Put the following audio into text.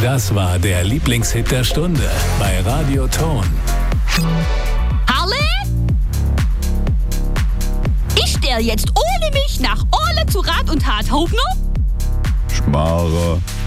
Das war der Lieblingshit der Stunde bei Radio Ton. Harle? Ich stell jetzt ohne mich nach Ole zu Rat und Tat. Hofner? Schmarre.